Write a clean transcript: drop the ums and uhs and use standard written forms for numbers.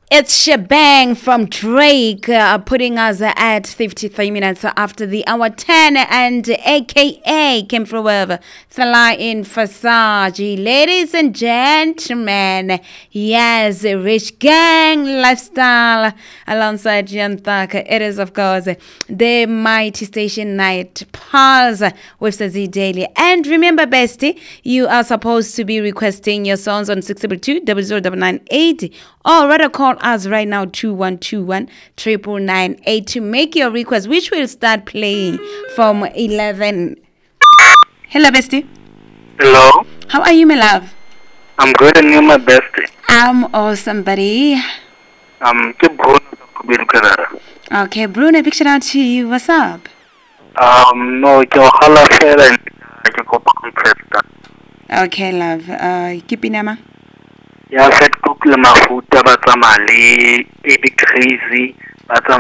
It's Shebang from Drake, putting us at 53 minutes after the hour 10, and AKA came from with Thala in Fasaji. Ladies and gentlemen, yes, Rich Gang Lifestyle alongside Jantaka. It is, of course, the mighty station Night Pulse with Sazi Daily. And remember, bestie, you are supposed to be requesting your songs on 622 0098, or rather call us right now 2121 998 to make your request, which will start playing from 11. Hello, bestie. Hello, How are you, my love? I'm good and you my best. I'm awesome, buddy. Ke Bruno ka Kubilukarara. Okay, Bruno, big shout out to you. What's up? No, ke o hala fela ke kopa compressor. Okay, love. Keep in mind. Ya set cook le mafuta ba tsamaya le 80 crazy ba